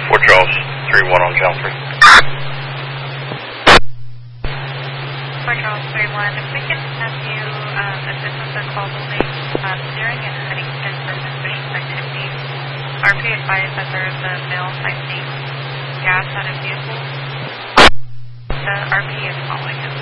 Fort Charles, 3-1 on count 3. Fort Charles, 3-1. If we can have you assist with the call holding, steering and Huntington for suspicious activities. RP advised that there is a male siphoning gas out of vehicle. The RP is following him.